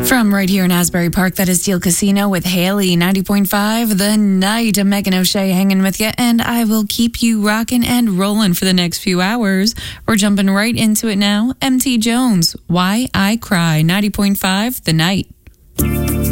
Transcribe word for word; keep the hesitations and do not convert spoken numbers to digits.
From right here in Asbury Park, that is Steel Casino with Haley, ninety point five, The Night. I'm Megan O'Shea hanging with you, and I will keep you rocking and rolling for the next few hours. We're jumping right into it now. M T Jones, Why I Cry, ninety point five, The Night.